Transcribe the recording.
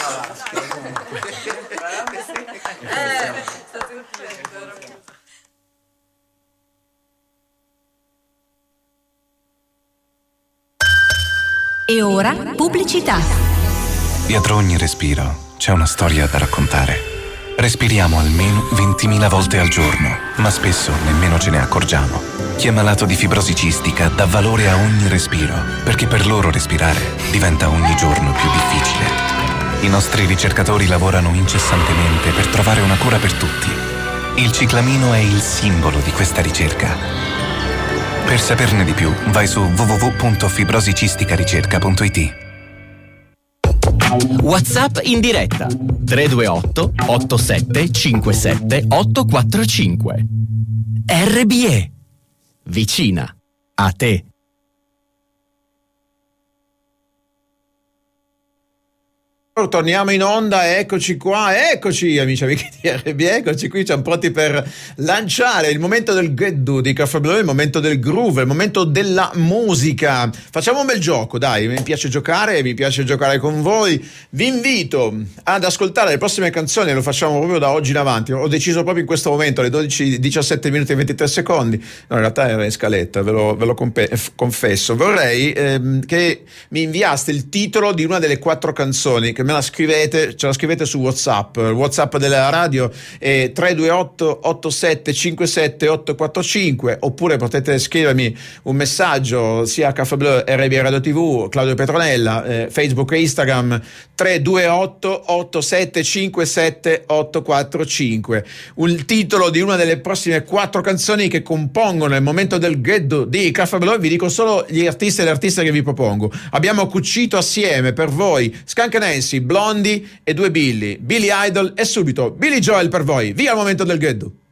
E ora pubblicità. Dietro ogni respiro c'è una storia da raccontare. Respiriamo almeno 20.000 volte al giorno, ma spesso nemmeno ce ne accorgiamo. Chi è malato di fibrosi cistica dà valore a ogni respiro, perché per loro respirare diventa ogni giorno più difficile. I nostri ricercatori lavorano incessantemente per trovare una cura per tutti. Il ciclamino è il simbolo di questa ricerca. Per saperne di più, vai su www.fibrosicisticaricerca.it. WhatsApp in diretta 328 87 57 845. RBE, vicina a te. Torniamo in onda, eccoci qua, eccoci amici e amiche di RB, eccoci qui, siamo pronti per lanciare il momento del Get Do di Caffè Blu, il momento del groove, il momento della musica. Facciamo un bel gioco, dai, mi piace giocare con voi. Vi invito ad ascoltare le prossime canzoni, lo facciamo proprio da oggi in avanti, ho deciso proprio in questo momento, alle 12, 17 minuti e 23 secondi, no, in realtà era in scaletta, ve lo confesso. Vorrei che mi inviaste il titolo di una delle 4 canzoni, che me la scrivete, ce la scrivete su WhatsApp. Il WhatsApp della radio è 328 87 57 845, oppure potete scrivermi un messaggio sia a Caffè Blu, RB Radio TV, Claudio Petronella, Facebook e Instagram, 328 87 57 845. Il titolo di una delle prossime 4 canzoni che compongono il momento del Get Do di Caffè Blu. Vi dico solo gli artisti e le artiste che vi propongo. Abbiamo cucito assieme per voi Skunk Nancy, Blondie e 2 Billy Idol, e subito Billy Joel per voi. Via il momento del Get Do.